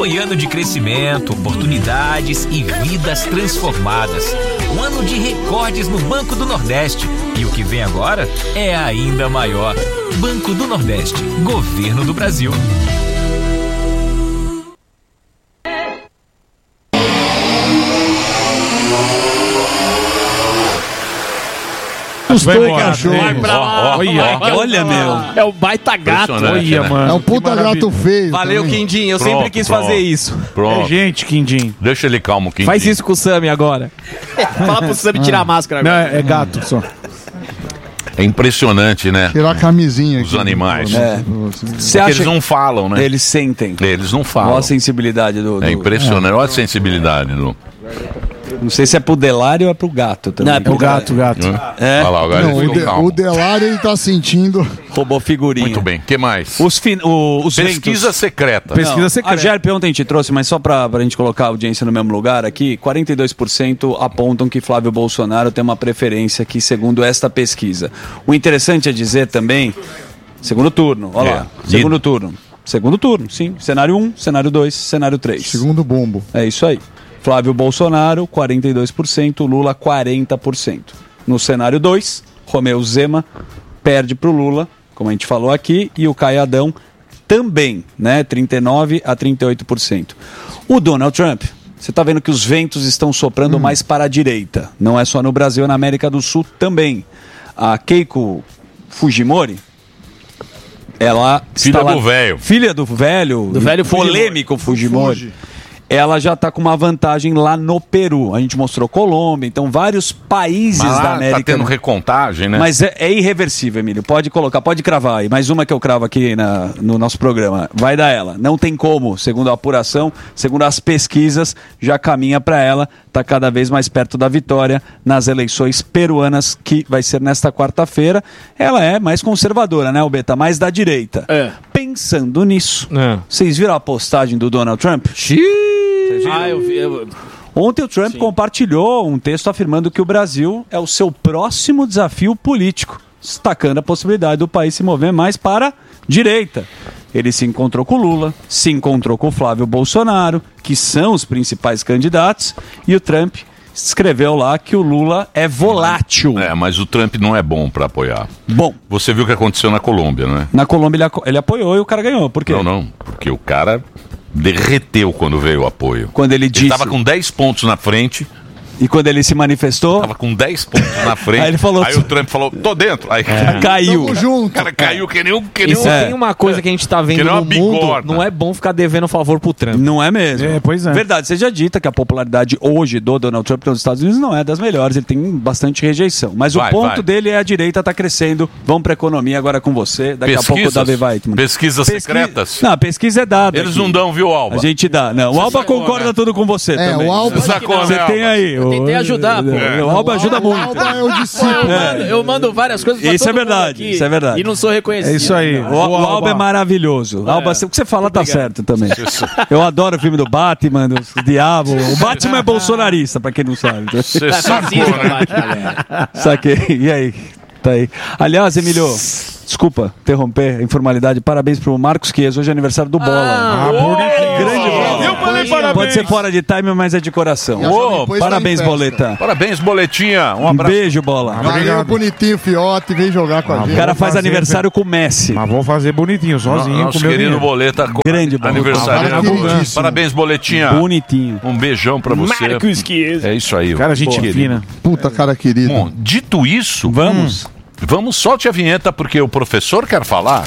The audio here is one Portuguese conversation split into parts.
Foi ano de crescimento, oportunidades e vidas transformadas. Um ano de recordes no Banco do Nordeste. E o que vem agora é ainda maior. Banco do Nordeste, Governo do Brasil. Vai pra lá. Olha, meu. É o baita gato. Olha, né? mano. É um puta gato feio. Valeu, também. Quindim. Eu Pronto, sempre quis pronto. fazer isso. Pronto. É gente, Quindim. Deixa ele calmo, Quindim. Faz isso com o Sammy agora. Fala pro Sammy tirar a máscara Não, agora. é gato só. É impressionante, né? Tirar a camisinha aqui. Os animais. Você Porque acha eles não falam, né? Eles sentem. Eles não Olha falam. a sensibilidade do... É impressionante. Olha a sensibilidade. Não sei se é pro Delário ou é pro gato também. Não, é pro gato. É? Olha lá, agora Não, eles ficam calmos. o Delário ele tá sentindo. Roubou figurinha. Muito bem. O que mais? Os Pesquisa ventos... secreta. Pesquisa secreta. A GERP ontem a gente trouxe, mas só pra gente colocar a audiência no mesmo lugar aqui, 42% apontam que Flávio Bolsonaro tem uma preferência aqui, segundo esta pesquisa. O interessante é dizer também, segundo turno, olha lá, segundo turno, sim, cenário 1, cenário 2, cenário 3. Segundo bombo. É isso aí. Flávio Bolsonaro, 42%, Lula, 40%. No cenário 2, Romeu Zema perde pro Lula, como a gente falou aqui, e o Caiadão também, né, 39% a 38%. O Donald Trump, você está vendo que os ventos estão soprando mais para a direita. Não é só no Brasil, na América do Sul também. A Keiko Fujimori, ela Filha está lá, do velho. filha do velho polêmico Fujimori. Ela já está com uma vantagem lá no Peru. A gente mostrou Colômbia, então vários países Mas lá da América. tá tendo recontagem, né? Mas é irreversível, Emílio. Pode colocar, pode cravar aí. Mais uma que eu cravo aqui no nosso programa. Vai dar ela. Não tem como, segundo a apuração, segundo as pesquisas, já caminha para ela. Está cada vez mais perto da vitória nas eleições peruanas, que vai ser nesta quarta-feira. Ela é mais conservadora, né, Albeta? Mais da direita. É. Pensando nisso, vocês viram a postagem do Donald Trump? Eu vi. Ontem o Trump compartilhou um texto afirmando que o Brasil é o seu próximo desafio político, destacando a possibilidade do país se mover mais para a direita. Ele se encontrou com o Lula, se encontrou com o Flávio Bolsonaro, que são os principais candidatos, e o Trump escreveu lá que o Lula é volátil. É, mas o Trump não é bom pra apoiar. Bom, Você viu o que aconteceu na Colômbia, né? na Colômbia ele apoiou e o cara ganhou. Por quê? Não. Porque o cara derreteu quando veio o apoio. Quando ele disse... Ele tava com 10 pontos na frente. E quando ele se manifestou... Tava com 10 pontos na frente. Aí ele falou... Aí o Trump falou, tô dentro. Aí caiu. Tamo junto. o cara caiu que nem um... E se tem uma coisa que a gente tá vendo Que nem no uma mundo, bigorna. não é bom ficar devendo favor pro Trump. Não é mesmo? É, pois é. Verdade, seja dita que a popularidade hoje do Donald Trump nos Estados Unidos não é das melhores, ele tem bastante rejeição. Mas o ponto dele é a direita tá crescendo. Vamos pra economia agora com você. Daqui a pouco o Davi Weitman. Pesquisas secretas? Não, a pesquisa é dada. Eles aqui. não dão, viu, Alba? A gente dá. Não, o Alba concorda tudo com você também. o Alba... Você tem aí. Eu tentei ajudar, pô. O Alba ajuda O muito. Alba é o discípulo. Eu mando várias coisas pra Isso todo é verdade, mundo aqui isso é verdade. E não sou reconhecido. É isso aí. O Alba é maravilhoso. Alba, o que você fala tá certo também. Eu adoro o filme do Batman, do Diabo. O Batman é bolsonarista, pra quem não sabe. Você sacou, né? Saquei. E aí? Tá aí. Aliás, Emílio, desculpa interromper a informalidade. Parabéns pro Marcos Chiesa. Hoje é aniversário do Bola. Grande Bola. Eu falei parabéns. Pode ser fora de time, mas é de coração. Depois Parabéns, tá em festa. Boleta. Parabéns, Boletinha. Um Um abraço. beijo, Bola. Valeu, bonitinho, fiote, vem jogar com a O gente. cara faz aniversário com o Messi. Mas vou fazer bonitinho, sozinho, Nosso com meu querido dinheiro. Boleta. Grande Bola. Aniversário. Cara queridíssimo. Parabéns, Boletinha. Bonitinho. Um beijão pra você. Marcos Chiesa. É isso aí. Cara, gente querido. fina. Puta cara querido. Bom, dito isso, Vamos. solte a vinheta porque o professor quer falar.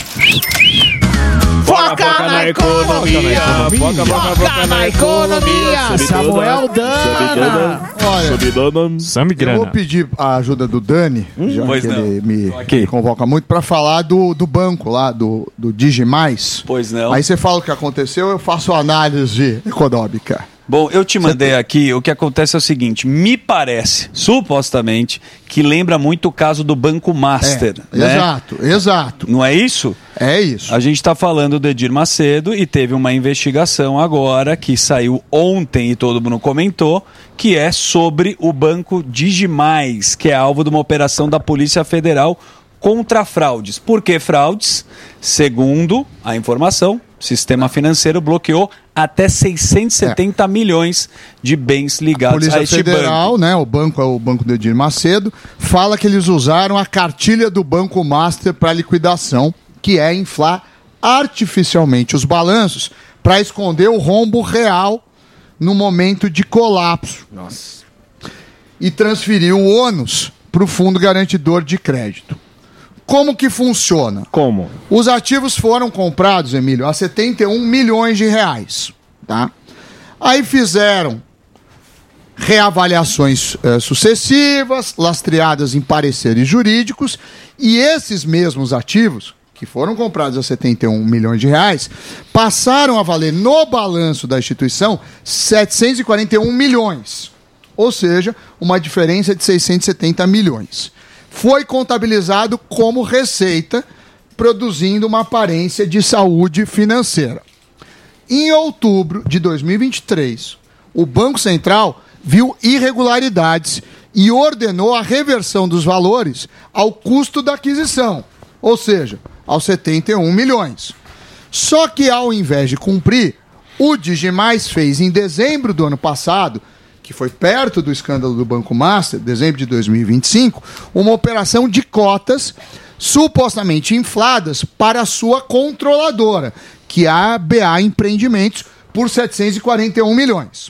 Foca na economia. Foca na economia. Samuel Dana. Olha, Sammy eu vou Grana. pedir a ajuda do Dani, já Pois que não. ele me aqui. convoca muito, pra falar do banco lá, do Digimais. Pois não. Aí você fala o que aconteceu, eu faço a análise econômica. Bom, eu te mandei aqui, o que acontece é o seguinte, me parece, supostamente, que lembra muito o caso do Banco Master, né? Exato. Não é isso? É isso. A gente está falando do Edir Macedo e teve uma investigação agora que saiu ontem e todo mundo comentou, que é sobre o Banco Digimais, que é alvo de uma operação da Polícia Federal contra fraudes. Por que fraudes? Segundo a informação, O sistema financeiro bloqueou até 670 milhões de bens A ligados a Polícia este Federal, banco. né, o banco é o Banco do Edir Macedo, fala que eles usaram a cartilha do Banco Master para liquidação, que é inflar artificialmente os balanços para esconder o rombo real no momento de colapso. Nossa. E transferir o ônus para o Fundo Garantidor de Crédito. Como que funciona? Como? Os ativos foram comprados, Emílio, a 71 milhões de reais. Tá? Aí fizeram reavaliações sucessivas, lastreadas em pareceres jurídicos, e esses mesmos ativos, que foram comprados a 71 milhões de reais, passaram a valer no balanço da instituição 741 milhões. Ou seja, uma diferença de 670 milhões. Foi contabilizado como receita, produzindo uma aparência de saúde financeira. Em outubro de 2023, o Banco Central viu irregularidades e ordenou a reversão dos valores ao custo da aquisição, ou seja, aos 71 milhões. Só que, ao invés de cumprir, o Digimais fez em dezembro do ano passado, que foi perto do escândalo do Banco Master, dezembro de 2025, uma operação de cotas supostamente infladas para a sua controladora, que é a BA Empreendimentos, por 741 milhões.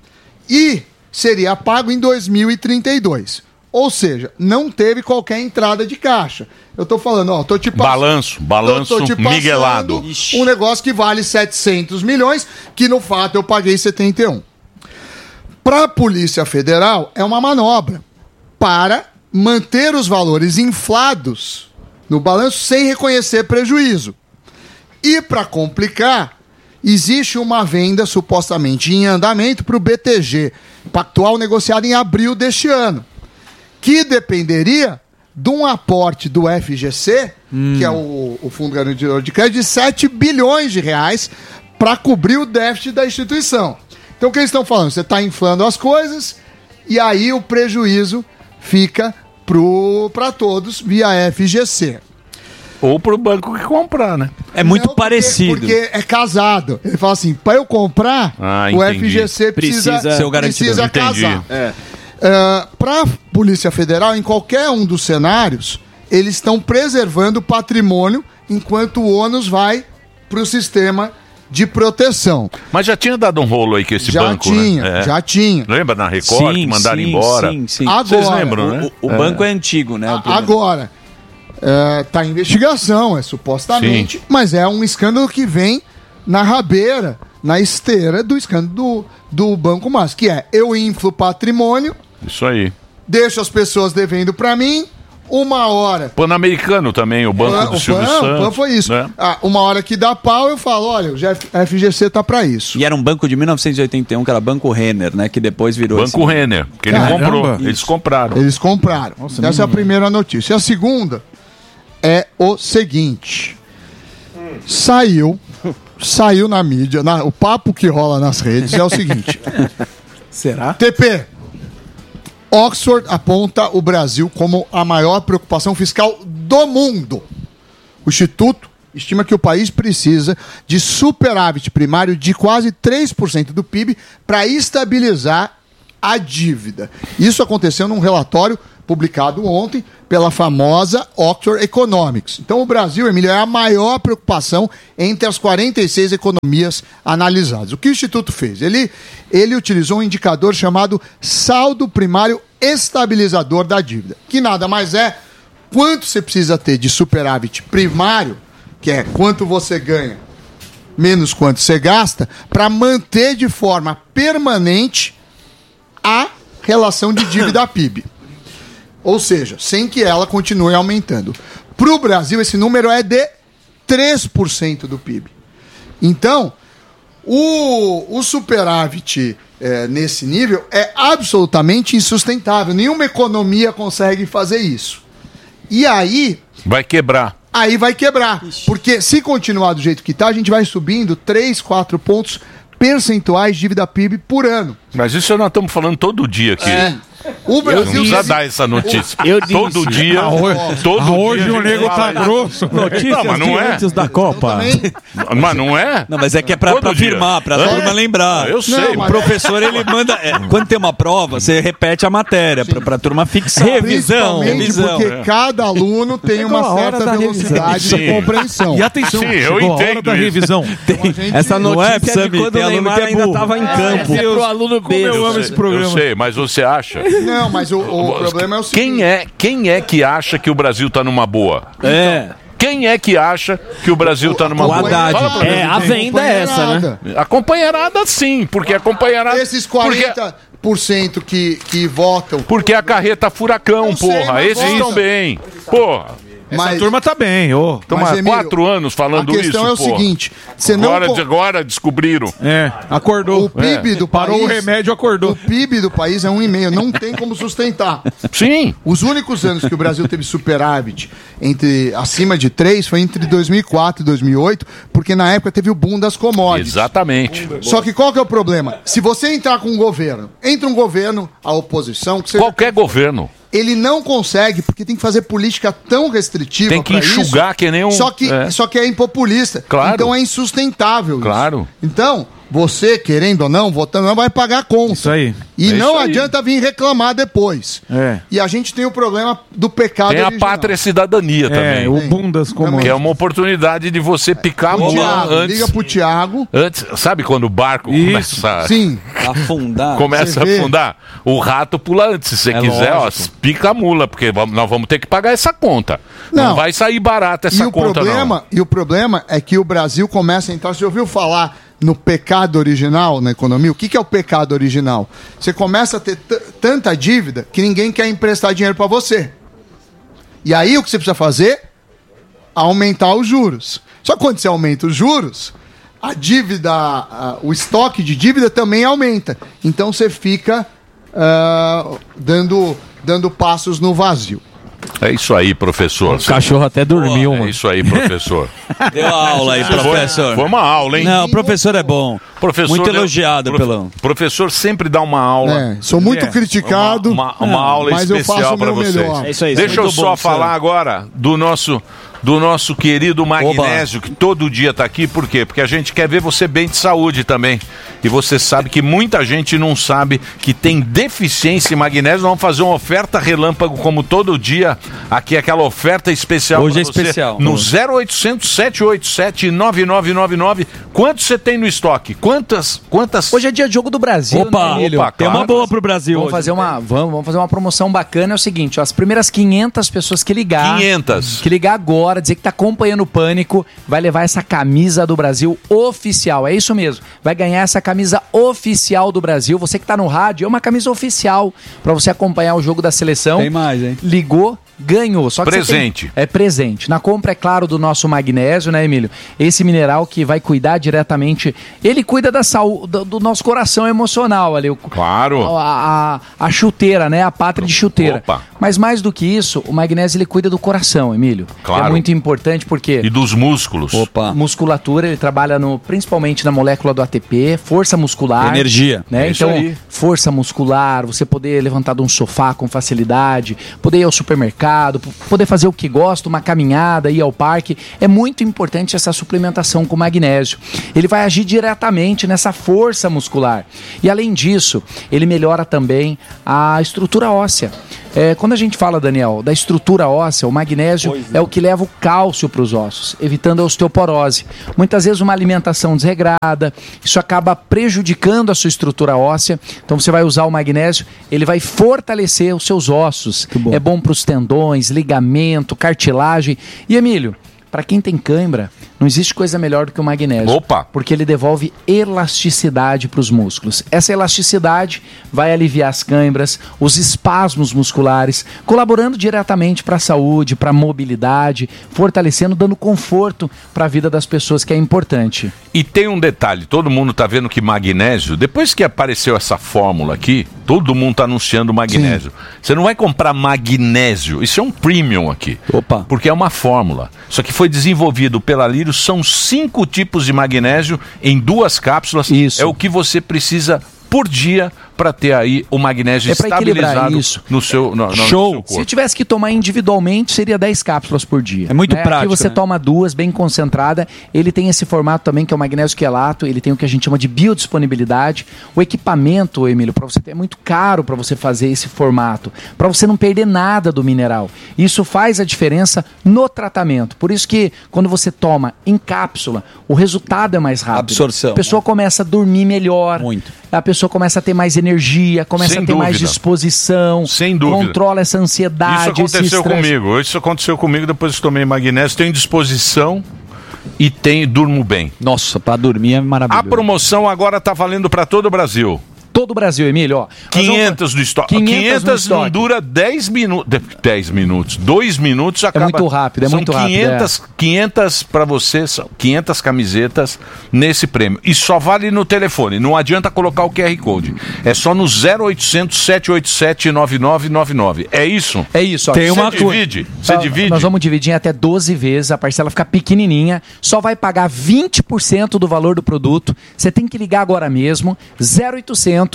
E seria pago em 2032. Ou seja, não teve qualquer entrada de caixa. Eu tô falando, ó, tô te passando... Balanço miguelado. Um negócio que vale 700 milhões, que no fato eu paguei 71. Para a Polícia Federal, é uma manobra para manter os valores inflados no balanço sem reconhecer prejuízo. E, para complicar, existe uma venda supostamente em andamento para o BTG Pactual, negociada em abril deste ano, que dependeria de um aporte do FGC, que é o Fundo Garantidor de Crédito, de 7 bilhões de reais para cobrir o déficit da instituição. Então, o que eles estão falando? Você está inflando as coisas e aí o prejuízo fica para todos via FGC. Ou pro banco que comprar, né? É muito Não, parecido. Porque é casado. Ele fala assim, para eu comprar, o entendi. FGC precisa ser o garantidor. precisa Entendi. casar. Para a Polícia Federal, em qualquer um dos cenários, eles estão preservando o patrimônio enquanto o ônus vai para o sistema de proteção. Mas já tinha dado um rolo aí com esse banco, né? Já tinha. Lembra na Record que mandaram embora? Sim. Agora, Vocês lembram, né? O banco é antigo, né? Agora, tá em investigação, supostamente, mas é um escândalo que vem na rabeira, na esteira do escândalo do Banco Master, que é, eu inflo patrimônio, Isso aí. deixo as pessoas devendo para mim, uma hora... Pan-Americano também, o banco do Silvio Santos. O PAN foi isso. Né? Uma hora que dá pau, eu falo, olha, o FGC tá para isso. E era um banco de 1981, que era Banco Renner, né? Que depois virou Banco Renner, que ele Caramba. comprou. Isso. Eles compraram. Eles compraram. Essa é a primeira notícia. A segunda é o seguinte. Saiu na mídia, o papo que rola nas redes é o seguinte. Será? TP, Oxford aponta o Brasil como a maior preocupação fiscal do mundo. O Instituto estima que o país precisa de superávit primário de quase 3% do PIB para estabilizar a dívida. Isso aconteceu num relatório publicado ontem pela famosa Oxford Economics. Então o Brasil, Emílio, é a maior preocupação entre as 46 economias analisadas. O que o Instituto fez? Ele utilizou um indicador chamado saldo primário estabilizador da dívida, que nada mais é quanto você precisa ter de superávit primário, que é quanto você ganha menos quanto você gasta, para manter de forma permanente a relação de dívida a PIB. Ou seja, sem que ela continue aumentando. Para o Brasil, esse número é de 3% do PIB. Então, o superávit nesse nível é absolutamente insustentável. Nenhuma economia consegue fazer isso. E aí... Vai quebrar. Aí vai quebrar. Porque se continuar do jeito que está, a gente vai subindo 3, 4 pontos percentuais de dívida PIB por ano. Mas isso nós estamos falando todo dia aqui. O Brasil Não precisa dar essa notícia. Eu disse. Todo dia. Hoje o nego tá grosso. Não, mas não é. Antes da Copa. Mas não é? Não, mas é que é pra Todo afirmar, pra turma lembrar. Eu sei. O professor, ele manda... quando tem uma prova, você repete a matéria, pra turma fixar. Principalmente porque cada aluno tem uma certa velocidade de compreensão. E atenção, Sim, eu chegou a hora entendo da isso. revisão. Essa Não é, notícia é de Sammy, quando tem o aluno Neymar que é ainda burro. tava em campo. É pro aluno B. Eu amo esse programa. Eu sei, mas você acha? Não, mas o problema é o seguinte. Quem é que acha que o Brasil tá numa boa? Quem é que acha que o Brasil tá numa boa? Haddad. Fala pra mim. A venda é essa, né? A companheirada sim, porque a companheirada... Esses 40% que votam. Porque a carreta furacão, Eu sei, porra. mas Esses vota. estão bem. Porra. Essa turma tá bem, ô. Estão Mas, há Emílio, 4 anos falando a isso, questão é o porra. seguinte, você não Agora descobriram. Acordou. o PIB do país, Parou o remédio, acordou. O PIB do país é 1,5, não tem como sustentar. Sim. Os únicos anos que o Brasil teve superávit acima de 3 foi entre 2004 e 2008, porque na época teve o boom das commodities. Exatamente. Só que qual que é o problema? Se você entrar com um governo, entra um governo, a oposição, que seja, Qualquer governo. ele não consegue, porque tem que fazer política tão restritiva. Tem que pra isso, enxugar que nem um... Só que é impopulista. Claro. Então é insustentável isso. Claro. Então, você, querendo ou não, votando, não vai pagar a conta. Isso aí. E É não isso aí. adianta vir reclamar depois. É. E a gente tem o problema do pecado Tem a original. pátria e cidadania também. O bundas como... Que é uma oportunidade de você picar a mula Thiago, antes. liga pro Thiago. Antes, sabe quando o barco começa, Sim. Afundar. começa a Você vê. afundar? O rato pula antes. Se você quiser, lógico. pica a mula, porque nós vamos ter que pagar essa conta. Não, Não. vai sair barata essa conta, não. E o problema é que o Brasil começa a entrar. Você ouviu falar no pecado original na economia? O que é o pecado original? Você começa a ter tanta dívida que ninguém quer emprestar dinheiro para você. E aí o que você precisa fazer? Aumentar os juros. Só que quando você aumenta os juros, a dívida, o estoque de dívida também aumenta. Então você fica dando passos no vazio. É isso aí, professor. O cachorro até dormiu, É mano. isso aí, professor. Deu aula aí, professor. Foi uma aula, hein? Não, o professor é bom. Professor Muito elogiado pelo... Professor sempre dá uma aula. Sou muito criticado. Uma aula mas eu faço especial o para meu vocês. melhor. É isso aí. Deixa eu muito só bom, falar Sam. agora do nosso querido Magnésio, que todo dia tá aqui. Por quê? Porque a gente quer ver você bem de saúde também. E você sabe que muita gente não sabe que tem deficiência em magnésio. Nós vamos fazer uma oferta relâmpago como todo dia. Aqui aquela oferta especial. Hoje pra é você, especial. No 0800 787 9999. Quanto você tem no estoque? Quantas? Hoje é dia de jogo do Brasil, Opa, né, Emílio? opa, tem uma claro. boa pro Brasil Vamos hoje. vamos fazer uma promoção bacana. É o seguinte, ó, as primeiras 500 pessoas que ligar... 500. Que ligar agora, dizer que tá acompanhando o Pânico, vai levar essa camisa do Brasil oficial. É isso mesmo. Vai ganhar essa camisa oficial do Brasil. Você que tá no rádio, é uma camisa oficial pra você acompanhar o jogo da seleção. Tem mais, hein? Ligou, ganhou. Só que Presente. você tem... É presente. Na compra, é claro, do nosso magnésio, né, Emílio? Esse mineral que vai cuidar diretamente... Ele cuida da saúde, do nosso coração emocional ali. Claro. A chuteira, né? A pátria de chuteira. Opa. Mas mais do que isso, o magnésio ele cuida do coração, Emílio. Claro. É muito importante porque E dos músculos. Opa. musculatura, ele trabalha principalmente na molécula do ATP, força muscular. Energia. Né? É isso Então, aí. força muscular, você poder levantar de um sofá com facilidade, poder ir ao supermercado, poder fazer o que gosta, uma caminhada, ir ao parque. É muito importante essa suplementação com magnésio. Ele vai agir diretamente nessa força muscular. E além disso, ele melhora também a estrutura óssea. Quando a gente fala, Daniel, da estrutura óssea, o magnésio é o que leva o cálcio para os ossos, evitando a osteoporose. Muitas vezes uma alimentação desregrada, isso acaba prejudicando a sua estrutura óssea. Então você vai usar o magnésio, ele vai fortalecer os seus ossos. É bom para os tendões, ligamento, cartilagem. E Emílio, para quem tem cãibra, não existe coisa melhor do que o magnésio. Opa! Porque ele devolve elasticidade para os músculos. Essa elasticidade vai aliviar as cãibras, os espasmos musculares, colaborando diretamente para a saúde, para a mobilidade, fortalecendo, dando conforto para a vida das pessoas, que é importante. E tem um detalhe, todo mundo tá vendo que magnésio, depois que apareceu essa fórmula aqui, todo mundo tá anunciando magnésio. Você não vai comprar magnésio, isso é um premium aqui. Opa. Porque é uma fórmula. Só que foi desenvolvido pela Lírio, são 5 tipos de magnésio em 2 cápsulas. Isso. É o que você precisa por dia para ter aí o magnésio pra equilibrar estabilizado isso. no seu, no seu corpo. Se eu tivesse que tomar individualmente, seria 10 cápsulas por dia. É muito prático, Aqui você né? toma 2, bem concentrada. Ele tem esse formato também, que é o magnésio quelato. Ele tem o que a gente chama de biodisponibilidade. O equipamento, Emílio, para você ter, é muito caro para você fazer esse formato, para você não perder nada do mineral. Isso faz a diferença no tratamento. Por isso que quando você toma em cápsula, o resultado é mais rápido. Absorção, A pessoa começa a dormir melhor. Muito. A pessoa começa a ter mais energia, começa Sem a ter mais dúvida. disposição. Sem dúvida. Controla essa ansiedade. Isso aconteceu comigo. Isso aconteceu comigo depois que tomei magnésio. Tenho disposição e durmo bem. Nossa, para dormir é maravilhoso. A promoção agora tá valendo para todo o Brasil. Todo o Brasil, Emílio, ó. 500 do estoque. 500 não dura 10 minutos. 10 minutos. 2 minutos acaba. muito rápido, é são muito 500, rápido. 500 para você, são 500 camisetas nesse prêmio. E só vale no telefone. Não adianta colocar o QR Code. É só no 0800 787 9999. É isso? É isso, ó. Tem uma Você divide? Você divide? Nós vamos dividir em até 12 vezes, a parcela fica pequenininha, só vai pagar 20% do valor do produto. Você tem que ligar agora mesmo, 0800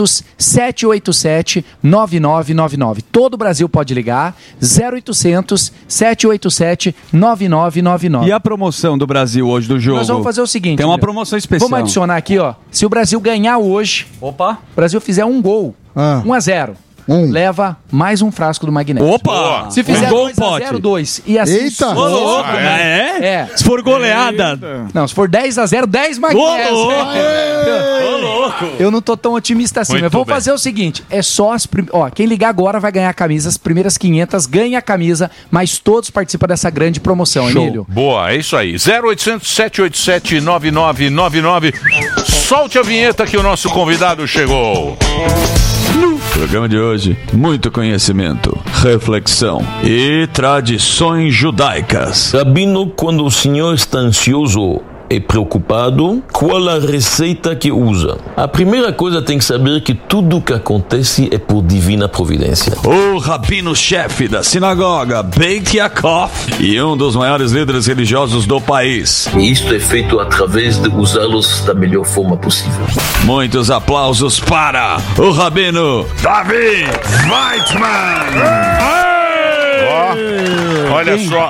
787 9999. Todo o Brasil pode ligar, 0800 787 9999. E a promoção do Brasil hoje do jogo? Nós vamos fazer o seguinte. Tem uma Emílio. promoção especial. Vamos adicionar aqui, ó. Se o Brasil ganhar hoje, Opa! o Brasil fizer um gol, 1-0, leva mais um frasco do magnésio. Opa! Se fizer Um gol, 2-0, 2. E assim. Eita! Ô, louco, é? Se for goleada. Não, se for 10-0, 10 magnésio. Ô, louco! Eu não tô tão otimista assim, Muito mas vamos bem. fazer o seguinte, é só quem ligar agora vai ganhar a camisa, as primeiras 500 ganha a camisa, mas todos participam dessa grande promoção, Emílio. Boa, é isso aí. 0800 787 9999. Solte a vinheta que o nosso convidado chegou. No programa de hoje, muito conhecimento, reflexão e tradições judaicas. Rabino, quando o senhor está ansioso e preocupado, qual a receita que usa? A primeira coisa tem que saber que tudo que acontece é por divina providência. O rabino-chefe da sinagoga, Beit Yaakov, e um dos maiores líderes religiosos do país. E isto é feito através de usá-los da melhor forma possível. Muitos aplausos para o rabino Davi Weizmann. Olha só,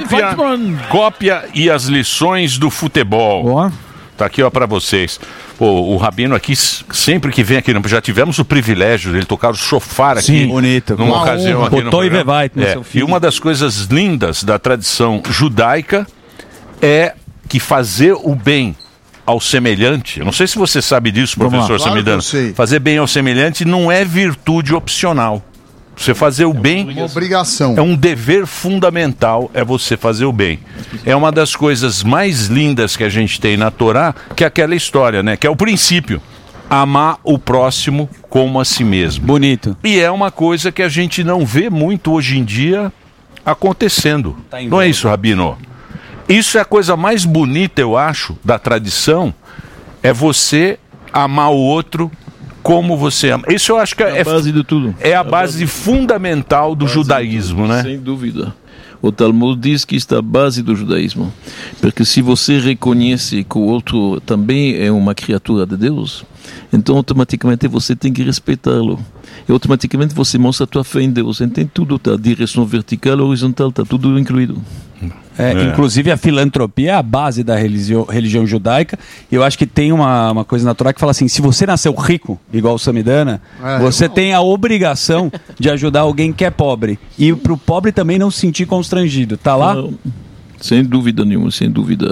cópia e as lições do futebol. Tá aqui, ó, pra vocês. O Rabino aqui, sempre que vem aqui, já tivemos o privilégio dele tocar o shofar aqui. Sim, bonito. Numa ocasião aqui no Botou programa. Ivevait no seu filho. E uma das coisas lindas da tradição judaica é que fazer o bem ao semelhante, eu não sei se você sabe disso, professor Claro Samidana, que eu sei. fazer bem ao semelhante não é virtude opcional. Você fazer o bem Uma obrigação. é um dever fundamental, é você fazer o bem. É uma das coisas mais lindas que a gente tem na Torá, que é aquela história, né? Que é o princípio. Amar o próximo como a si mesmo. Bonito. E é uma coisa que a gente não vê muito hoje em dia acontecendo. Não é isso, Rabino? Isso é a coisa mais bonita, eu acho, da tradição, é você amar o outro como você ama. Isso eu acho que é a base de tudo. É a base fundamental do judaísmo, né? Sem dúvida. O Talmud diz que está a base do judaísmo. Porque se você reconhece que o outro também é uma criatura de Deus, então automaticamente você tem que respeitá-lo. E automaticamente você mostra a tua fé em Deus. Então tudo está, direção vertical, horizontal, está tudo incluído. Inclusive a filantropia é a base da religião judaica. E eu acho que tem uma coisa na Torá que fala assim: se você nasceu rico, igual o Samidana, você tem a obrigação de ajudar alguém que é pobre. E pro pobre também não se sentir constrangido. Tá lá? Sem dúvida nenhuma, sem dúvida.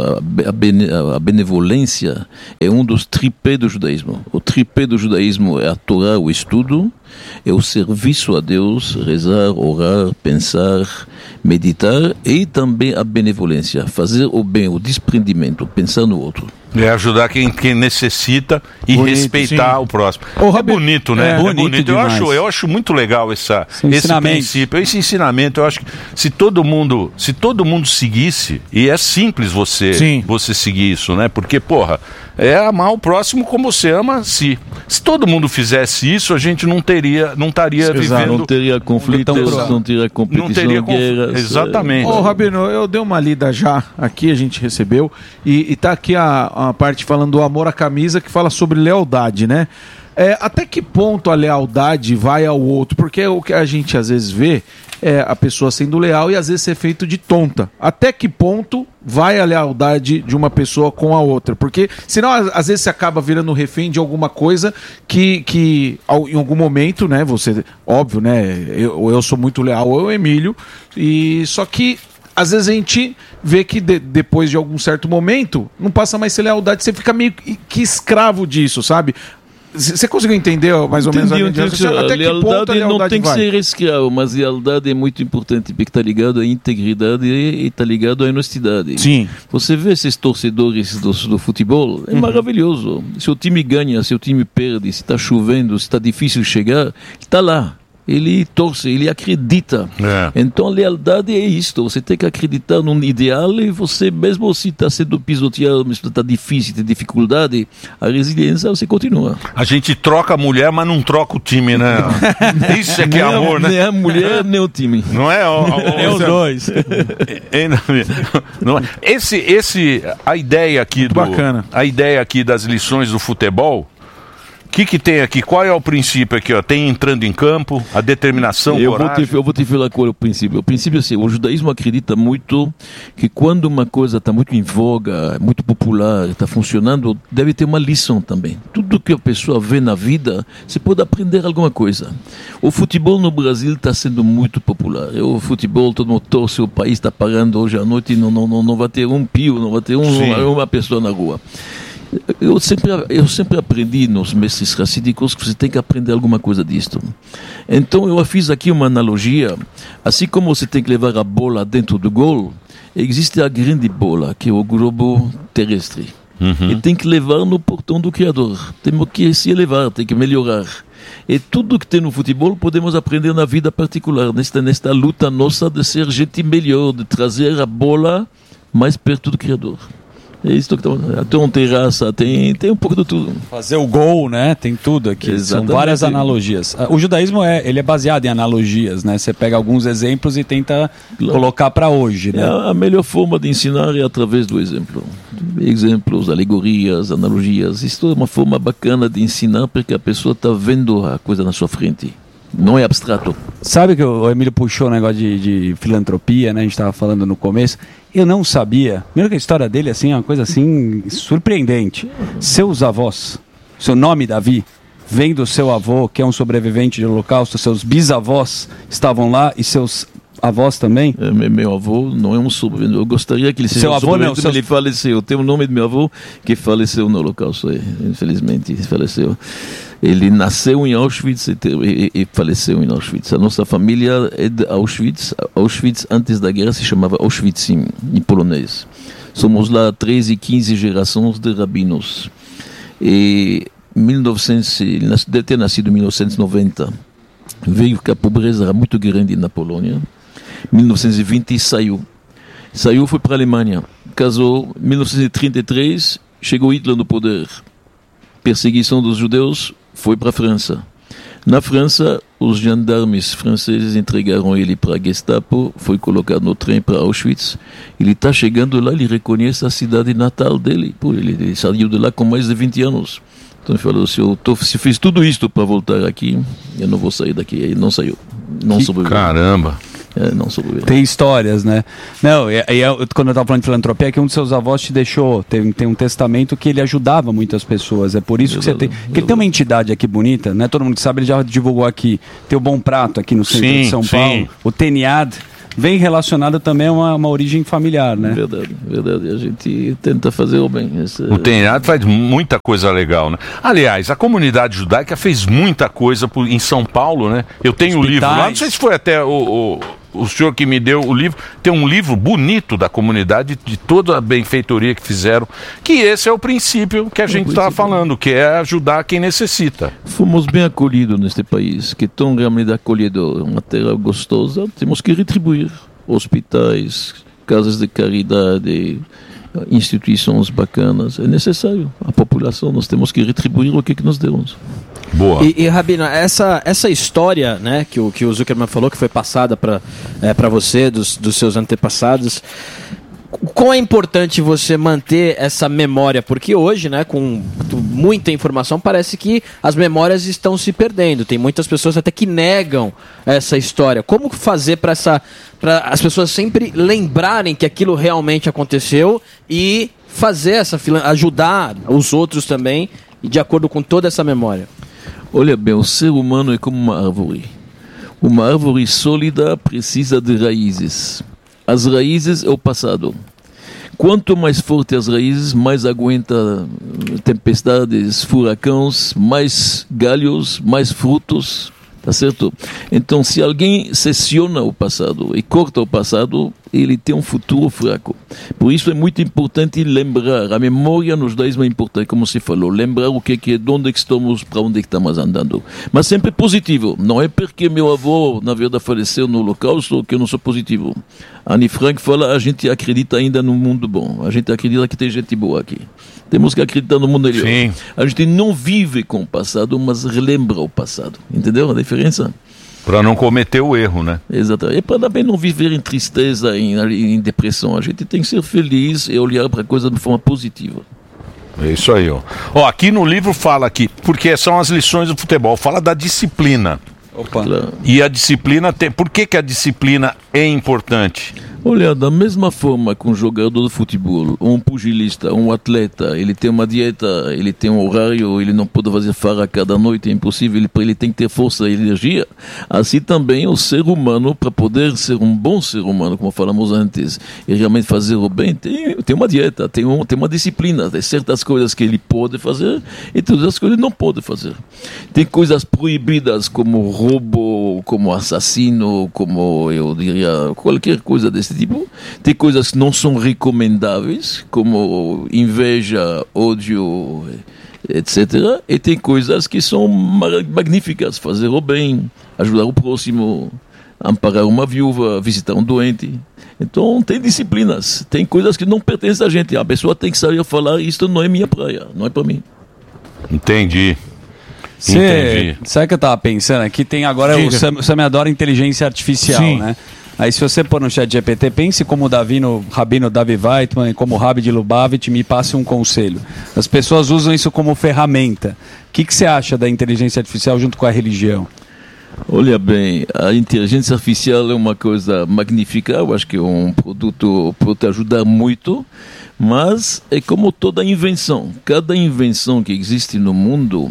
A benevolência é um dos tripés do judaísmo. O tripé do judaísmo é a Torá, o estudo, é o serviço a Deus, rezar, orar, pensar, meditar, e também a benevolência, fazer o bem, o desprendimento, pensar no outro. É ajudar quem necessita e Bonito, respeitar sim. o próximo. Ô, bonito, né? É bonito Eu demais. acho muito legal esse ensinamento. princípio, esse ensinamento. Eu acho que se todo mundo seguisse, e é simples você seguir isso, né? Porque, porra, é amar o próximo como você ama a si. Se todo mundo fizesse isso, a gente não estaria vivendo... Não teria conflitos, não teria competição, guerras. Exatamente. Ô, Rabino, eu dei uma lida já, aqui a gente recebeu, e tá aqui a a parte falando do amor à camisa, que fala sobre lealdade, né? Até que ponto a lealdade vai ao outro? Porque o que a gente às vezes vê é a pessoa sendo leal e às vezes ser feito de tonta. Até que ponto vai a lealdade de uma pessoa com a outra? Porque senão às vezes você acaba virando refém de alguma coisa que em algum momento, né, você, óbvio, né, eu sou muito leal ao Emílio, e só que às vezes a gente vê que depois de algum certo momento não passa mais ser lealdade, você fica meio que escravo disso, sabe? Você conseguiu entender mais ou menos até que ponto a lealdade não tem que vai? ser escravo, mas lealdade é muito importante porque está ligado à integridade e está ligado à honestidade. Sim. Você vê esses torcedores do futebol, é maravilhoso. Se o time ganha, se o time perde, se está chovendo, se está difícil chegar, está lá. Ele torce, ele acredita. Então a lealdade é isto. Você tem que acreditar num ideal e você, mesmo se está sendo pisoteado, mesmo se está difícil, tem dificuldade, a resiliência você continua. A gente troca a mulher, mas não troca o time, né? Isso é que é amor, né? Nem a mulher, nem o time. Não é? Nem os dois. A ideia aqui bacana. A ideia aqui das lições do futebol. O que tem aqui? Qual é o princípio aqui? Ó? Tem entrando em campo, a determinação, coragem. Eu vou te falar qual é o princípio. O princípio é assim, o judaísmo acredita muito que quando uma coisa está muito em voga, muito popular, está funcionando, deve ter uma lição também. Tudo que a pessoa vê na vida, você pode aprender alguma coisa. O futebol no Brasil está sendo muito popular. O futebol, todo mundo torce, o país está parando hoje à noite e não vai ter um pio, não vai ter uma pessoa na rua. Eu sempre aprendi nos mestres racídicos que você tem que aprender alguma coisa disto. Então eu fiz aqui uma analogia. Assim como você tem que levar a bola dentro do gol, existe a grande bola, que é o globo terrestre. E tem que levar no portão do Criador. Temos que se elevar, tem que melhorar. E tudo que tem no futebol podemos aprender na vida particular, nesta luta nossa de ser gente melhor, de trazer a bola mais perto do Criador. É isso que tem uma terraça, tem um pouco de tudo. Fazer o gol, né? Tem tudo aqui. Exatamente. São várias analogias. O judaísmo ele é baseado em analogias, né? Você pega alguns exemplos e tenta colocar para hoje, né? A melhor forma de ensinar é através do exemplo. Exemplos, alegorias, analogias. Isso é uma forma bacana de ensinar porque a pessoa está vendo a coisa na sua frente. Não é abstrato. Sabe que o Emílio puxou o negócio de filantropia, né? A gente estava falando no começo. Eu não sabia. Primeiro que a história dele assim, é uma coisa assim surpreendente. Seus avós, seu nome Davi, vem do seu avô, que é um sobrevivente de Holocausto. Seus bisavós estavam lá e seus avós também? Meu avô não é um sobrevivente. Eu gostaria que ele seja seu avô não, ele faleceu. Tem o nome do meu avô que faleceu no Holocausto. Infelizmente, faleceu. Ele nasceu em Auschwitz e faleceu em Auschwitz. A nossa família é de Auschwitz. Auschwitz, antes da guerra, se chamava Auschwitzim, em polonês. Somos lá 13 e 15 gerações de rabinos. E ele deve ter nascido em 1990. Veio que a pobreza era muito grande na Polônia. Em 1920 saiu. Foi para a Alemanha. Casou. Em 1933 chegou Hitler no poder. Perseguição dos judeus. Foi para a França. Na França, os gendarmes franceses entregaram ele para a Gestapo, foi colocado no trem para Auschwitz. Ele está chegando lá, ele reconhece a cidade natal dele. Pô, ele saiu de lá com mais de 20 anos. Então ele falou, se fiz tudo isto para voltar aqui, eu não vou sair daqui. Ele não saiu. Não sobreviveu. Caramba! Não sobreviveu. Tem histórias, né? Não, quando eu estava falando de filantropia, é que um dos seus avós te deixou, tem um testamento que ele ajudava muitas pessoas. É por isso que você tem. Que ele tem uma entidade aqui bonita, né? Todo mundo que sabe, ele já divulgou aqui. Tem o Bom Prato aqui no centro de São Paulo. O Teniad. Vem relacionado também a uma origem familiar, né? Verdade. A gente tenta fazer o bem. O Teniad faz muita coisa legal, né? Aliás, a comunidade judaica fez muita coisa em São Paulo, né? Eu tenho o livro lá, não sei se foi até o senhor que me deu o livro, tem um livro bonito da comunidade, de toda a benfeitoria que fizeram, que esse é o princípio que a gente estava falando, que é ajudar quem necessita. Fomos bem acolhidos neste país, que é tão realmente acolhedor, uma terra gostosa, temos que retribuir. Hospitais, casas de caridade, instituições bacanas, é necessário. A população, nós temos que retribuir o que nos demos. Boa. E Rabino, essa história, né, que o Zuckerman falou, que foi passada para você, dos seus antepassados, quão é importante você manter essa memória? Porque hoje, né, com muita informação, parece que as memórias estão se perdendo. Tem muitas pessoas até que negam essa história. Como fazer para as pessoas sempre lembrarem que aquilo realmente aconteceu e fazer ajudar os outros também, de acordo com toda essa memória? Olha bem, o ser humano é como uma árvore. Uma árvore sólida precisa de raízes. As raízes é o passado. Quanto mais forte as raízes, mais aguenta tempestades, furacões, mais galhos, mais frutos. Tá certo? Então, se alguém cessiona o passado e corta o passado, ele tem um futuro fraco. Por isso é muito importante lembrar. A memória nos judaísmo é importante, como se falou. Lembrar o que é, de onde estamos, para onde estamos andando. Mas sempre positivo. Não é porque meu avô, na verdade, faleceu no Holocausto que eu não sou positivo. Anne Frank fala, a gente acredita ainda no mundo bom. A gente acredita que tem gente boa aqui. Temos que acreditar no mundo melhor. Sim. A gente não vive com o passado, mas relembra o passado. Entendeu a diferença? Para não cometer o erro, né? Exatamente. E para também não viver em tristeza, em depressão. A gente tem que ser feliz e olhar para a coisa de forma positiva. É isso aí, ó. Ó, aqui no livro fala aqui, porque são as lições do futebol, fala da disciplina. Opa. Claro. E a disciplina tem... Por que a disciplina é importante? Olha, da mesma forma que um jogador de futebol, um pugilista, um atleta, ele tem uma dieta, ele tem um horário, ele não pode fazer farra cada noite, é impossível, ele tem que ter força e energia. Assim também o ser humano, para poder ser um bom ser humano, como falamos antes, e realmente fazer o bem, tem uma dieta, tem uma disciplina, tem certas coisas que ele pode fazer e todas as coisas que ele não pode fazer. Tem coisas proibidas como roubo, como assassino, como eu diria, qualquer coisa desse tipo. Tem coisas que não são recomendáveis, como inveja, ódio, etc. E tem coisas que são magníficas, fazer o bem, ajudar o próximo, amparar uma viúva, visitar um doente. Então tem disciplinas, tem coisas que não pertencem a gente. A pessoa tem que saber falar, isto não é minha praia, não é para mim. Entendi. Sabe o que eu tava pensando aqui? Tem agora o Sam adora inteligência artificial, Sim. né? Aí se você pôr no chat GPT, pense como o Rabino Davi Weitman e como o Rabi de Lubavitch, me passe um conselho. As pessoas usam isso como ferramenta. O que você acha da inteligência artificial junto com a religião? Olha bem, a inteligência artificial é uma coisa magnífica, eu acho que é um produto que pode ajudar muito, mas é como toda invenção. Cada invenção que existe no mundo,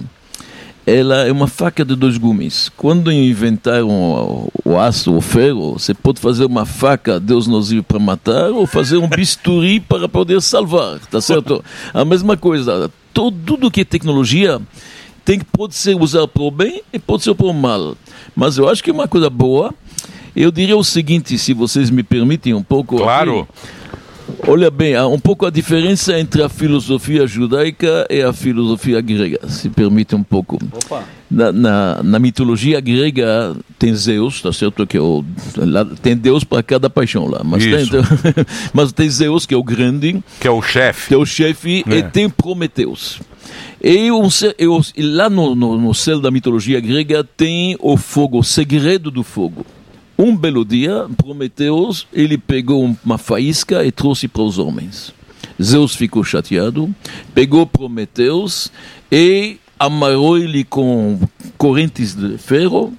ela é uma faca de dois gumes. Quando inventaram o aço, o ferro, você pode fazer uma faca, Deus nos livre, para matar, ou fazer um bisturi para poder salvar, tá certo? A mesma coisa, tudo que é tecnologia pode ser usado para o bem e pode ser para o mal. Mas eu acho que é uma coisa boa. Eu diria o seguinte, se vocês me permitem um pouco... Claro! Aqui. Olha bem, há um pouco a diferença entre a filosofia judaica e a filosofia grega, se permite um pouco. Opa. Na mitologia grega tem Zeus, tá certo? Tem Deus para cada paixão lá, mas tem Zeus, que é o grande, que é o chefe, e tem Prometeus. E lá no céu da mitologia grega tem o fogo, o segredo do fogo. Um belo dia, Prometeus, ele pegou uma faísca e trouxe para os homens. Zeus ficou chateado, pegou Prometeus e amarrou ele com correntes de ferro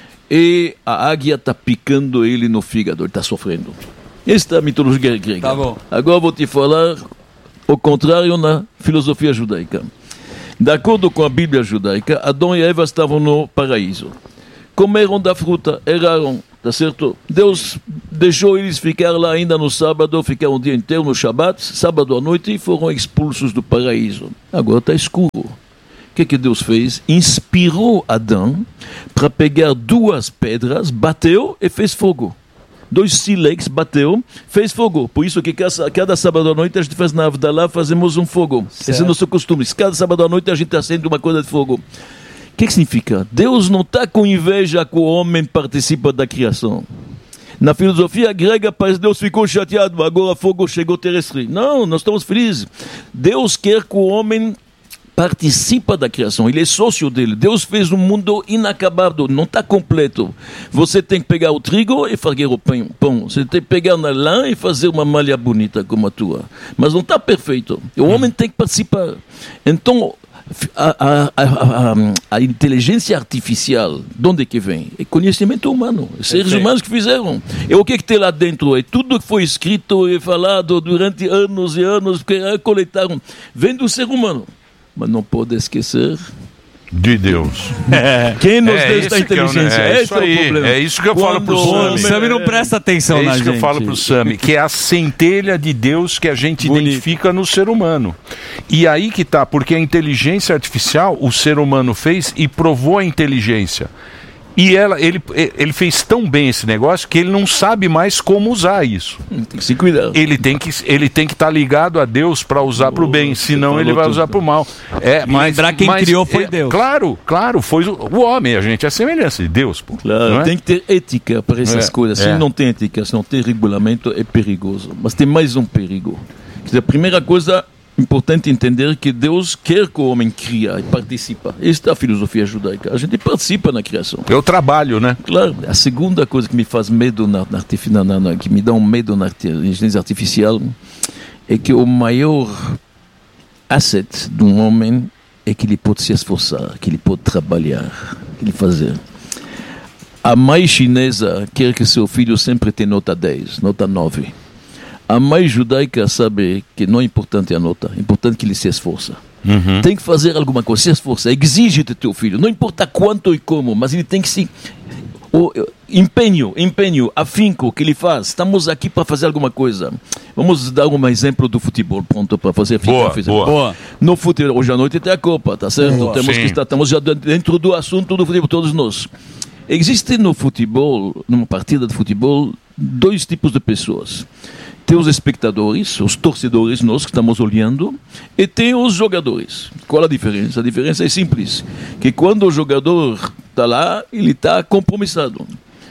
e a águia está picando ele no fígado, ele está sofrendo. Esta é a mitologia grega. Tá bom. Agora vou te falar o contrário na filosofia judaica. De acordo com a Bíblia judaica, Adão e Eva estavam no paraíso. Comeram da fruta, erraram. Tá certo? Deus deixou eles ficar lá ainda no sábado, ficaram o dia inteiro no Shabat, sábado à noite, e foram expulsos do paraíso. Agora está escuro. O que Deus fez? Inspirou Adão para pegar duas pedras, bateu e fez fogo. 2 sílex bateu, fez fogo. Por isso que cada sábado à noite a gente faz na Havdalah, fazemos um fogo. Certo. Esse é o nosso costume. Cada sábado à noite a gente acende uma coisa de fogo. O que significa? Deus não está com inveja que o homem participa da criação. Na filosofia grega, parece que Deus ficou chateado, agora fogo chegou terrestre. Não, nós estamos felizes. Deus quer que o homem participa da criação, ele é sócio dele. Deus fez um mundo inacabado, não está completo. Você tem que pegar o trigo e fazer o pão. Você tem que pegar na lã e fazer uma malha bonita como a tua. Mas não está perfeito. O homem tem que participar. Então, a inteligência artificial, de onde que vem? É conhecimento humano, seres humanos que fizeram. E o que tem lá dentro? É tudo que foi escrito e falado durante anos e anos, que coletaram, vem do ser humano. Mas não pode esquecer de Deus. Quem nos deu esta inteligência? Esse é o problema. É isso que eu falo pro Sami. O Sami não presta atenção na gente. É isso que eu falo pro Sami, que é a centelha de Deus que a gente identifica no ser humano. E aí que tá, porque a inteligência artificial, o ser humano fez e provou a inteligência. E ele fez tão bem esse negócio que ele não sabe mais como usar isso. Tem que se cuidar. Ele tem que estar ligado a Deus para usar para o bem, senão ele vai usar para o mal. Lembrar quem criou foi Deus. Claro, foi o homem, a gente é a semelhança de Deus. Pô, claro, tem que ter ética para essas coisas. Se não tem ética, se não tem regulamento, é perigoso. Mas tem mais um perigo. Quer dizer, a primeira coisa importante entender que Deus quer que o homem cria e participa. Esta é a filosofia judaica. A gente participa na criação. É o trabalho, né? Claro. A segunda coisa que me faz medo, que me dá um medo na inteligência artificial, é que o maior asset de um homem é que ele pode se esforçar, que ele pode trabalhar, que ele fazer. A mãe chinesa quer que seu filho sempre tenha nota 10, nota 9. A mãe judaica sabe que não é importante a nota, é importante que ele se esforça. Tem que fazer alguma coisa, se esforça, exige do teu filho, não importa quanto e como, mas ele tem que se... O empenho, afinco que ele faz. Estamos aqui para fazer alguma coisa. Vamos dar um exemplo do futebol, pronto, para fazer boa. No futebol, hoje à noite tem a Copa, tá certo? Estamos já dentro do assunto do futebol, todos nós. Existe no futebol, numa partida de futebol, dois tipos de pessoas. Tem os espectadores, os torcedores, nós que estamos olhando, e tem os jogadores. Qual a diferença? A diferença é simples, que quando o jogador está lá, ele está comprometido.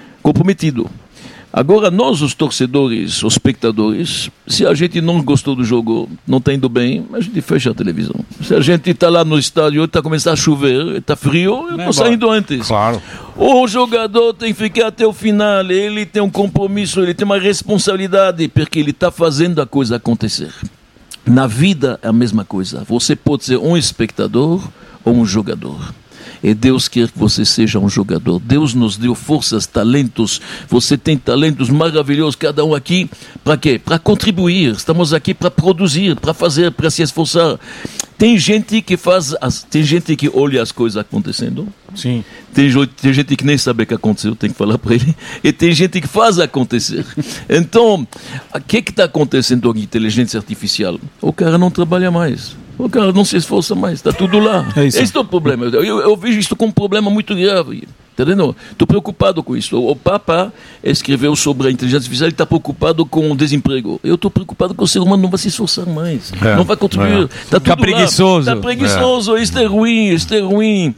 Agora, nós, os torcedores, os espectadores, se a gente não gostou do jogo, não está indo bem, a gente fecha a televisão. Se a gente está lá no estádio e está começando a chover, está frio, eu estou saindo antes. Claro. O jogador tem que ficar até o final, ele tem um compromisso, ele tem uma responsabilidade, porque ele está fazendo a coisa acontecer. Na vida é a mesma coisa. Você pode ser um espectador ou um jogador. E Deus quer que você seja um jogador. Deus nos deu forças, talentos. Você tem talentos maravilhosos, cada um aqui. Para quê? Para contribuir. Estamos aqui para produzir, para fazer, para se esforçar. Tem gente que tem gente que olha as coisas acontecendo. Sim. Tem gente que nem sabe o que aconteceu, tem que falar para ele. E tem gente que faz acontecer. Então, o que está acontecendo com a inteligência artificial? O cara não trabalha mais. O cara não se esforça mais, está tudo lá. Esse é o problema. Eu vejo isso como um problema muito grave. Entendeu? Estou preocupado com isso. O Papa escreveu sobre a inteligência artificial, ele está preocupado com o desemprego. Eu estou preocupado que o ser humano não vai se esforçar mais. Não vai contribuir. Está tudo preguiçoso. Está preguiçoso. Isso é ruim.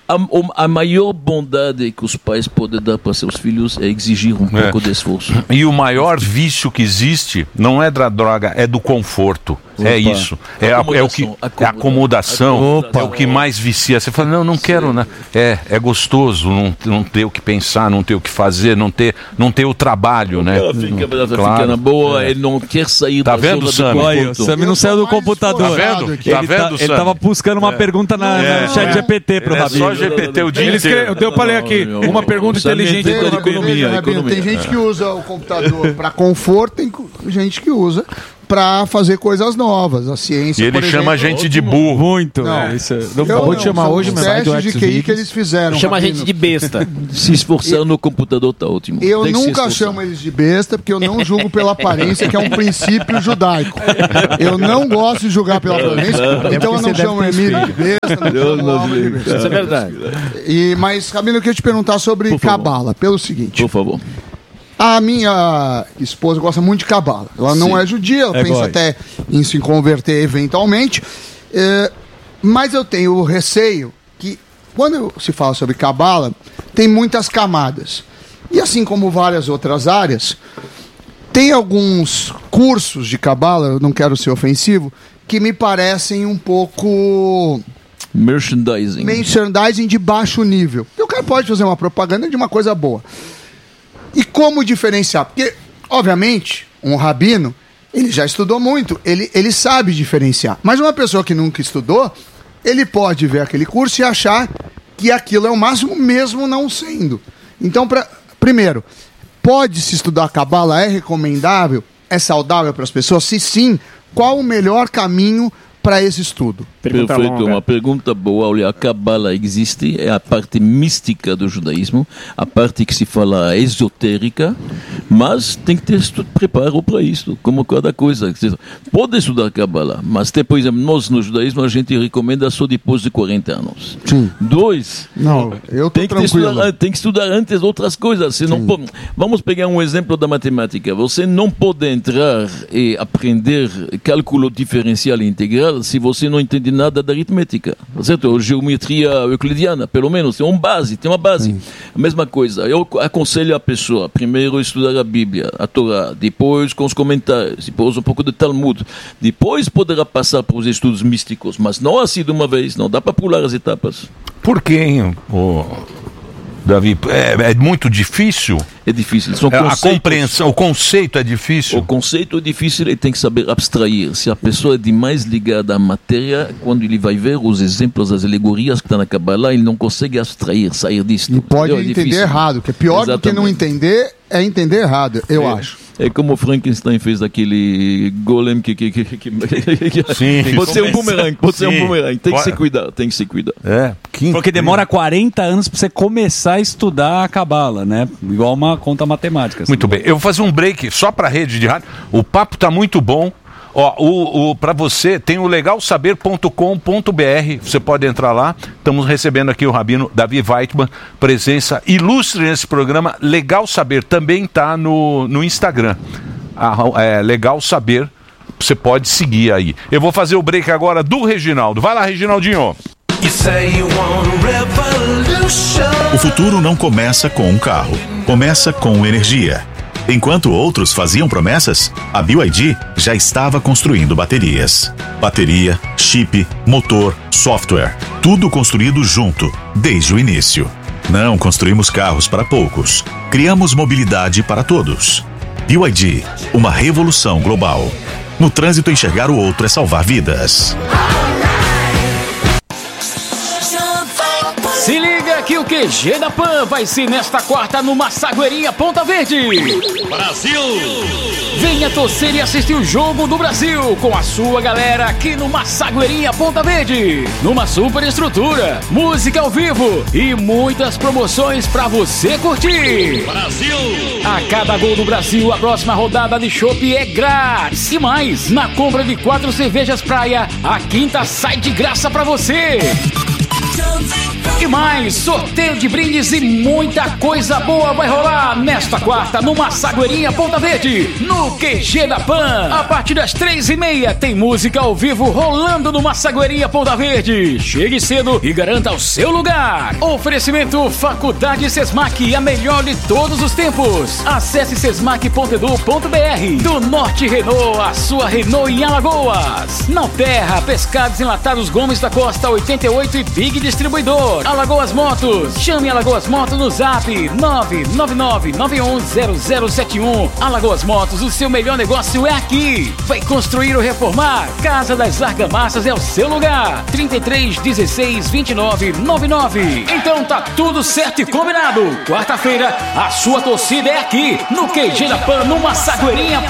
A maior bondade que os pais podem dar para seus filhos é exigir um pouco de esforço. E o maior vício que existe não é da droga, é do conforto. É isso. É a acomodação. É o que mais vicia. Você fala, não quero, né? É gostoso não ter o que pensar, não ter o que fazer, não ter o trabalho, né? Fica na boa, ele não quer sair da zona do conforto. O Sami não saiu do computador. Tá vendo? Ele estava buscando uma pergunta na chat GPT pro Rabino. Só GPT o dia inteiro. Eu falei aqui, uma pergunta inteligente da economia. Tem gente que usa o computador para conforto, tem gente que usa para fazer coisas novas, a ciência. E ele chama a gente de burro. Muito. Não vou te chamar hoje, mas sai do testes de QI que eles fizeram. Chama a gente de besta. Se esforçar no computador tá ótimo. Eu nunca chamo eles de besta, porque eu não julgo pela aparência, que é um princípio judaico. Eu não gosto de julgar pela aparência, então eu não chamo o Emílio de besta, não chamo o Alma de besta. Isso é verdade. Mas, Camilo, eu queria te perguntar sobre Cabala, pelo seguinte. Por favor. A minha esposa gosta muito de Cabala. Ela não é judia, ela pensa até em se converter eventualmente. Mas eu tenho receio que, quando se fala sobre Cabala, tem muitas camadas. E assim como várias outras áreas, tem alguns cursos de Cabala, eu não quero ser ofensivo, que me parecem um pouco... merchandising de baixo nível. E o cara pode fazer uma propaganda de uma coisa boa. E como diferenciar? Porque, obviamente, um rabino, ele já estudou muito, ele sabe diferenciar. Mas uma pessoa que nunca estudou, ele pode ver aquele curso e achar que aquilo é o máximo, mesmo não sendo. Então, primeiro, pode-se estudar Cabala? É recomendável? É saudável para as pessoas? Se sim, qual o melhor caminho para esse estudo? Perfeito, uma pergunta boa. Olha, a Cabala existe, é a parte mística do judaísmo, a parte que se fala esotérica, mas tem que ter preparo para isso, como cada coisa. Pode estudar Cabala, mas tem, por exemplo, nós no judaísmo a gente recomenda só depois de 40 anos. Sim. 2, não, eu tô tranquilo. Tem que estudar antes outras coisas. Vamos pegar um exemplo da matemática. Você não pode entrar e aprender cálculo diferencial e integral se você não entende nada da aritmética, certo? Geometria euclidiana, pelo menos, tem uma base. A mesma coisa, eu aconselho a pessoa primeiro estudar a Bíblia, a Torá, depois com os comentários, depois um pouco de Talmud, depois poderá passar para os estudos místicos, mas não assim de uma vez, não dá para pular as etapas. Por quê, hein? Davi, é muito difícil? É difícil. A compreensão, o conceito é difícil? O conceito é difícil e tem que saber abstrair. Se a pessoa é demais ligada à matéria, quando ele vai ver os exemplos, as alegorias que estão na Kabbalah, ele não consegue abstrair, sair disso. E pode entender errado, que é pior do que não entender, é entender errado, eu acho. É como Frankenstein fez aquele golem que sim, pode ser um boomerang, tem que se cuidar. Porque demora 40 anos para você começar a estudar a Cabala, né? Igual uma conta matemática. Muito bem, eu vou fazer um break só para a rede de rádio. O papo tá muito bom. Para você, tem o legalsaber.com.br, você pode entrar lá. Estamos recebendo aqui o rabino Davi Weitman, presença ilustre nesse programa. Legal Saber também está no Instagram, Legal Saber, você pode seguir aí. Eu vou fazer o break agora do Reginaldo. Vai lá, Reginaldinho. O futuro não começa com um carro, começa com energia. Enquanto outros faziam promessas, a BYD já estava construindo baterias. Bateria, chip, motor, software, tudo construído junto, desde o início. Não construímos carros para poucos, criamos mobilidade para todos. BYD, uma revolução global. No trânsito, enxergar o outro é salvar vidas. Se liga que o QG da Pan vai ser nesta quarta no Massagueirinha Ponta Verde. Brasil! Venha torcer e assistir o jogo do Brasil com a sua galera aqui no Massagueirinha Ponta Verde. Numa super estrutura, música ao vivo e muitas promoções pra você curtir. Brasil! A cada gol do Brasil, a próxima rodada de chopp é grátis. E mais, na compra de 4 cervejas praia, a quinta sai de graça pra você. E mais, sorteio de brindes e muita coisa boa vai rolar nesta quarta no Massagueirinha Ponta Verde, no QG da Pan. A partir das 3h30 tem música ao vivo rolando no Massagueirinha Ponta Verde. Chegue cedo e garanta o seu lugar. Oferecimento Faculdade Sesmac, a melhor de todos os tempos. Acesse sesmac.edu.br. Do Norte Renault, a sua Renault em Alagoas. Não Terra, Pescados Enlatados Gomes da Costa 88 e Big Distribuidor. Alagoas Motos, chame Alagoas Motos no zap 999-910071. Alagoas Motos, o seu melhor negócio é aqui. Vai construir ou reformar? Casa das Argamassas é o seu lugar. 33162999. Então tá tudo certo e combinado. Quarta-feira, a sua torcida é aqui, no QG da Pan, no Massagueirinha